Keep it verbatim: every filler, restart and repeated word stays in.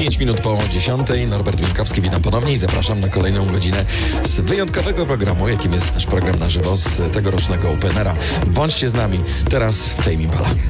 pięć minut po dziesiątej. Norbert Minkowski, witam ponownie i zapraszam na kolejną godzinę z wyjątkowego programu, jakim jest nasz program na żywo z tegorocznego Openera. Bądźcie z nami. Teraz Tame Impala.